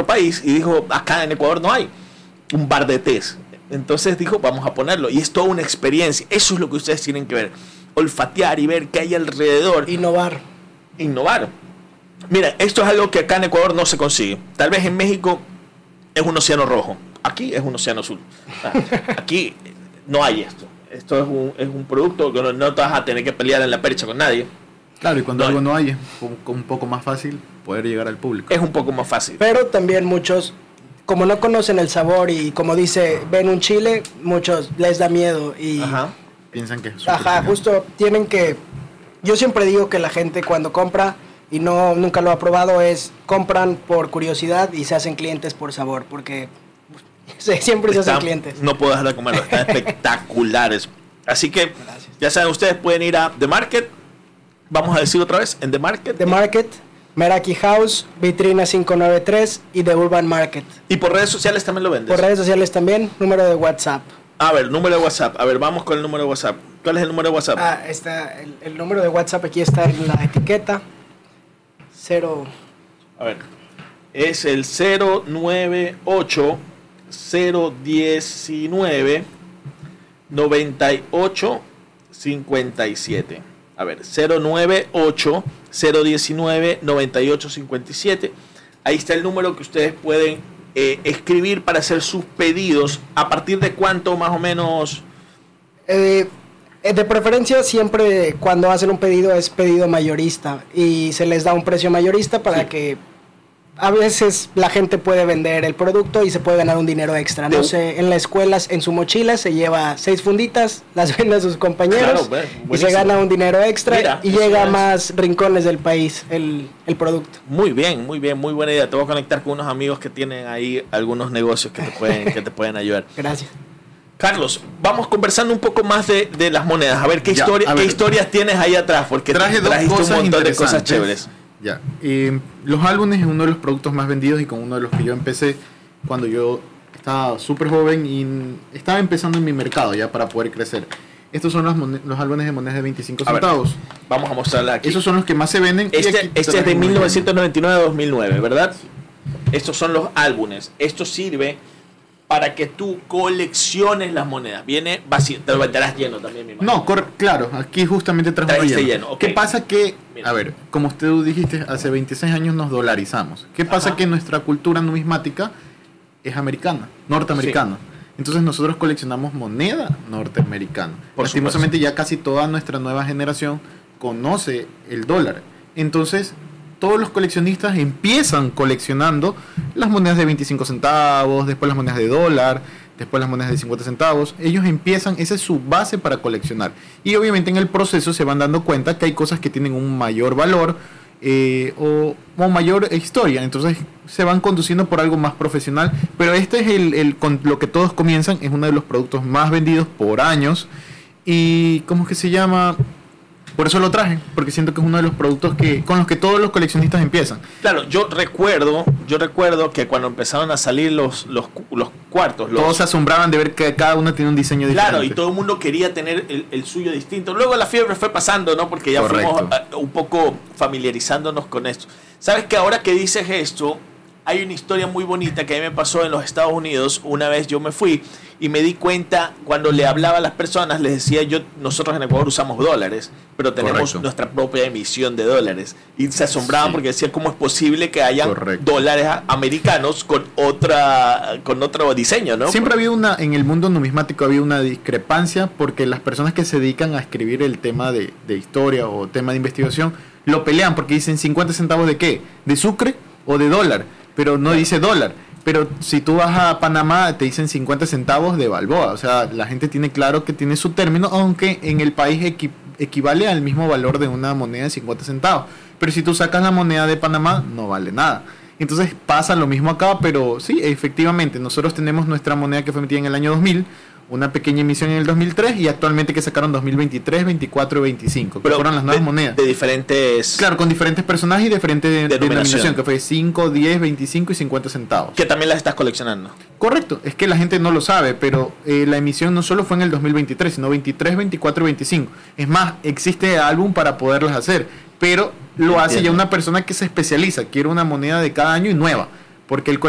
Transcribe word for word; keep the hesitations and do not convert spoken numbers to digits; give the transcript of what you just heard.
país y dijo, acá en Ecuador no hay un bar de tés. Entonces dijo, vamos a ponerlo. Y es toda una experiencia. Eso es lo que ustedes tienen que ver. Olfatear y ver qué hay alrededor. Innovar. Innovar. Mira, esto es algo que acá en Ecuador no se consigue. Tal vez en México es un océano rojo. Aquí es un océano azul. Aquí no hay esto. Esto es un, es un producto que no, no te vas a tener que pelear en la percha con nadie. Claro, y cuando no, algo no hay es un, un poco más fácil poder llegar al público. Es un poco más fácil. Pero también muchos, como no conocen el sabor y como dice, ven un chile, muchos les da miedo y Ajá. Piensan que es ajá, justo tienen que, yo siempre digo que la gente cuando compra y no nunca lo ha probado es compran por curiosidad y se hacen clientes por sabor, porque siempre se Está, hacen clientes. No puedo dejar de comerlo, están espectaculares. Así que Gracias. ya saben, ustedes pueden ir a The Market. Vamos a decir otra vez, en The Market. The Market, Meraki House, Vitrina cinco noventa y tres y The Urban Market. Y por redes sociales también lo vendes. Por redes sociales también, número de WhatsApp. A ver, número de WhatsApp. A ver, vamos con el número de WhatsApp. ¿Cuál es el número de WhatsApp? Ah, está, el, el número de WhatsApp aquí está en la etiqueta. Cero. A ver, es el cero nueve ocho cero diecinueve noventa y ocho cincuenta y siete. A ver, cero nueve ocho cero diecinueve noventa y ocho cincuenta y siete. Ahí está el número que ustedes pueden eh, escribir para hacer sus pedidos. ¿A partir de cuánto más o menos? Eh, de preferencia siempre cuando hacen un pedido es pedido mayorista y se les da un precio mayorista para Sí. que a veces la gente puede vender el producto y se puede ganar un dinero extra. No De- sé, en las escuelas, en su mochila se lleva seis funditas, las vende a sus compañeros Claro, bueno, y se buenísimo. gana un dinero extra. Mira, y eso llega a es. más rincones del país el, el producto. Muy bien, muy bien, muy buena idea. Te voy a conectar con unos amigos que tienen ahí algunos negocios que te pueden, que te pueden ayudar. Gracias. Carlos, vamos conversando un poco más de, de las monedas. A ver qué, Ya, historia, a qué ver. historias tienes ahí atrás, porque Traje dos trajiste cosas un montón de cosas interesantes. chéveres. Ya, eh, los álbumes es uno de los productos más vendidos y con uno de los que yo empecé cuando yo estaba súper joven y estaba empezando en mi mercado ya para poder crecer. Estos son los, mon- los álbumes de monedas de veinticinco A ver, centavos. Vamos a mostrarla aquí. Esos son los que más se venden. y Este, aquí este es traje de un mil ejemplo. novecientos noventa y nueve a dos mil nueve, ¿verdad? Estos son los álbumes. Esto sirve para que tú colecciones las monedas. Viene vacío, te lo venderás lleno también, mi No, cor- claro, aquí justamente trajo uno Trajiste lleno. lleno, ok. ¿Qué pasa que, Mira. a ver, como usted dijiste, hace veintiséis años nos dolarizamos. ¿Qué pasa Ajá. que nuestra cultura numismática es americana, norteamericana? Entonces nosotros coleccionamos moneda norteamericana. Por Lastimosamente ya casi toda nuestra nueva generación conoce el dólar. Entonces todos los coleccionistas empiezan coleccionando las monedas de veinticinco centavos, después las monedas de dólar, después las monedas de cincuenta centavos. Ellos empiezan, esa es su base para coleccionar. Y obviamente en el proceso se van dando cuenta que hay cosas que tienen un mayor valor eh, o, o mayor historia. Entonces se van conduciendo por algo más profesional. Pero este es el, el con lo que todos comienzan, es uno de los productos más vendidos por años. Y ¿cómo es que se llama? Por eso lo traje, porque siento que es uno de los productos que con los que todos los coleccionistas empiezan. Claro, yo recuerdo, yo recuerdo que cuando empezaron a salir los, los, cu- los cuartos, los, Todos se asombraban de ver que cada uno tiene un diseño diferente. claro, y todo el mundo quería tener el, el suyo distinto. Luego la fiebre fue pasando, ¿no? Porque ya Correcto. fuimos ah, un poco familiarizándonos con esto. ¿Sabes que ahora que dices esto, hay una historia muy bonita que a mí me pasó en los Estados Unidos? Una vez yo me fui y me di cuenta, cuando le hablaba a las personas, les decía yo, nosotros en Ecuador usamos dólares, pero tenemos Correcto. nuestra propia emisión de dólares. Y se asombraban Sí. porque decían, ¿cómo es posible que hayan Correcto. dólares a- americanos con otra con otro diseño, ¿no? Siempre había una, en el mundo numismático había una discrepancia porque las personas que se dedican a escribir el tema de, de historia o tema de investigación lo pelean porque dicen cincuenta centavos de qué, de sucre o de dólar, pero no dice dólar. Pero si tú vas a Panamá te dicen cincuenta centavos de Balboa, o sea, la gente tiene claro que tiene su término, aunque en el país equi- equivale al mismo valor de una moneda de cincuenta centavos. Pero si tú sacas la moneda de Panamá, no vale nada. Entonces pasa lo mismo acá, pero sí, efectivamente, nosotros tenemos nuestra moneda que fue emitida en el año dos mil, una pequeña emisión en el dos mil tres y actualmente que sacaron dos mil veintitrés, veinticuatro y veinticinco, que Pero fueron las nuevas de, monedas. de diferentes... Claro, con diferentes personajes y diferente de- Denominación. denominación, que fue cinco, diez, veinticinco y cincuenta centavos. Que también las estás coleccionando. Correcto, es que la gente no lo sabe, pero eh, la emisión no solo fue en el dos mil veintitrés, sino veintitrés, veinticuatro y veinticinco. Es más, existe álbum para poderlas hacer, pero lo hace ya Entiendo. una persona que se especializa, quiere una moneda de cada año y nueva, porque el